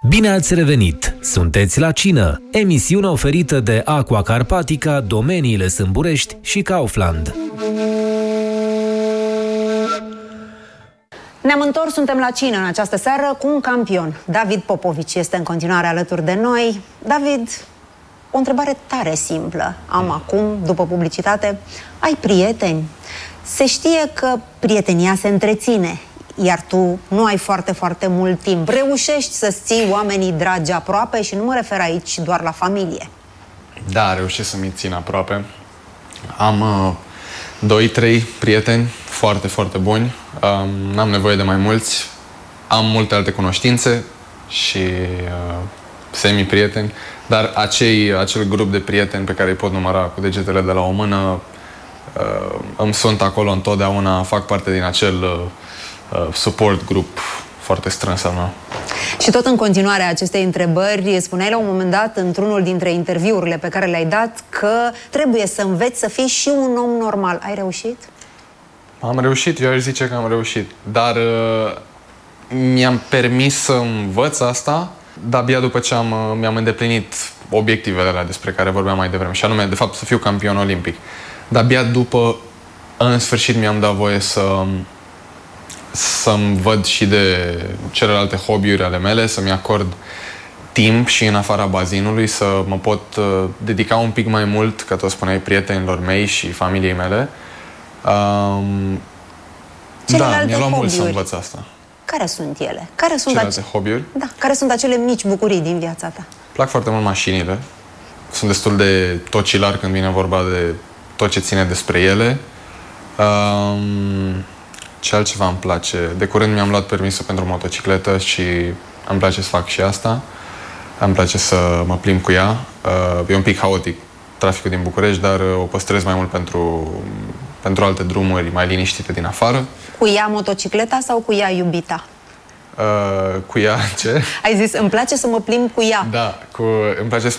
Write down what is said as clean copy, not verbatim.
Bine ați revenit! Sunteți la cină, emisiune oferită de Aqua Carpatica, Domeniile Sâmburești și Kaufland. Ne-am întors, suntem la cină în această seară cu un campion. David Popovici este în continuare alături de noi. David, o întrebare tare simplă. Am acum, după publicitate, ai prieteni? Se știe că prietenia se întreține, iar tu nu ai foarte mult timp. Reușești să-ți ții oamenii dragi aproape și nu mă refer aici doar la familie. Da, reușesc să-mi țin aproape. Am 2-3 prieteni foarte buni. N-am nevoie de mai mulți. Am multe alte cunoștințe și semi-prieteni, dar acel grup de prieteni pe care îi pot număra cu degetele de la o mână îmi sunt acolo întotdeauna, fac parte din acel support group foarte strâns al meu. Și tot în continuarea acestei întrebări, spuneai la un moment dat, într-unul dintre interviurile pe care le-ai dat, că trebuie să înveți să fii și un om normal. Ai reușit? Am reușit, eu aș zice că am reușit, dar mi-am permis să învăț asta de-abia după ce mi-am îndeplinit obiectivele alea despre care vorbeam mai devreme, și anume, de fapt, să fiu campion olimpic. De-abia după, în sfârșit, mi-am dat voie să-mi văd și de celelalte hobby-uri ale mele, să-mi acord timp și în afara bazinului, să mă pot dedica un pic mai mult, ca tu spuneai, prietenilor mei și familiei mele. Da, mi-a luat mult să învăț asta. Care sunt ele? Care sunt celelalte hobby-uri? Da, care sunt acele mici bucurii din viața ta? Plac foarte mult mașinile. Sunt destul de tocilar când vine vorba de tot ce ține despre ele. Ce altceva îmi place? De curând mi-am luat permisul pentru motocicletă și îmi place să fac și asta. Îmi place să mă plimb cu ea. E un pic haotic traficul din București, dar o păstrez mai mult pentru alte drumuri mai liniștite din afară. Cu ea motocicleta sau cu ea iubita? Cu ea ce? Ai zis, îmi place să mă plimb cu ea. Da, îmi place să